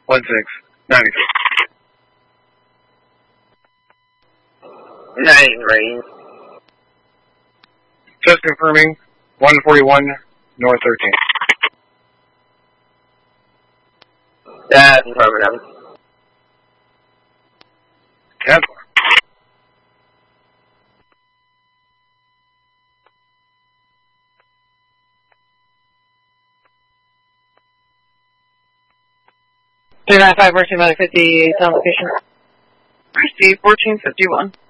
1693. 9 range. Just confirming, 141 North 13. That's affirmative. Cancel. Two 9-5, Mercy, 50, sound location. Mercy, 1451.